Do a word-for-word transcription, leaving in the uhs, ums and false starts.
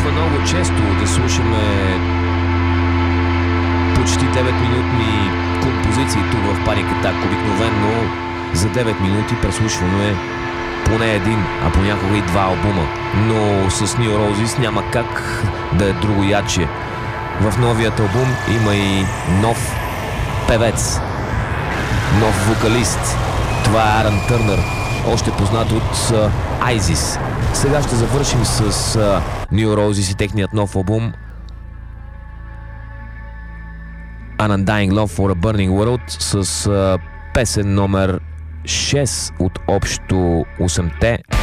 случва много често да слушаме почти девет минутни композиции тук в Panic Attack. Обикновено за девет минути преслушваме поне един, а понякога и два албума. Но с New Roses няма как да е друго яче. В новият албум има и нов певец, нов вокалист. Това е Арън Търнър, още познат от uh, ISIS. Сега ще завършим с uh, New Roses и техният нов албум An Undying Love for a Burning World с uh, песен номер шест от общо осемте.